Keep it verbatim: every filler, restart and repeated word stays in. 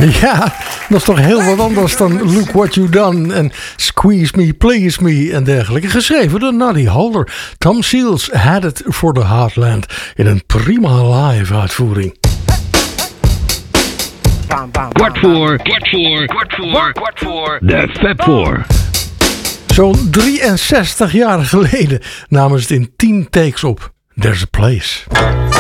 Ja, dat is toch heel wat anders dan Look What You Done en Squeeze Me, Please Me en dergelijke. Geschreven door Noddy Holder. Tom Seals had it for the Heartland in een prima live uitvoering. Kwart voor, kwart voor, kwart voor, kwart voor, de Fab Four. Zo'n drieënzestig jaar geleden namen ze het in tien takes op. There's a Place.